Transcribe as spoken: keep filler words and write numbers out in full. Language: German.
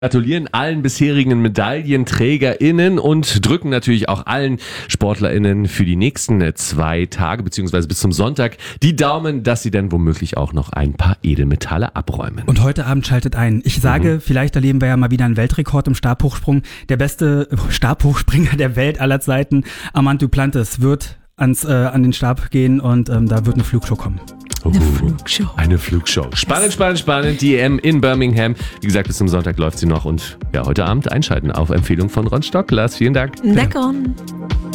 Gratulieren allen bisherigen MedaillenträgerInnen und drücken natürlich auch allen SportlerInnen für die nächsten zwei Tage beziehungsweise bis zum Sonntag die Daumen, dass sie dann womöglich auch noch ein paar Edelmetalle abräumen. Und heute Abend schaltet ein. Ich sage, mhm. vielleicht erleben wir ja mal wieder einen Weltrekord im Stabhochsprung. Der beste Stabhochspringer der Welt aller Zeiten, Armand Duplantis, wird ans, äh, an den Stab gehen und ähm, da wird eine Flugshow kommen. Eine Flugshow. Eine Flugshow. Spannend, spannend, spannend. Die E M in Birmingham. Wie gesagt, bis zum Sonntag läuft sie noch. Und ja, heute Abend einschalten auf Empfehlung von Ron Stocklers. Vielen Dank. Lecker.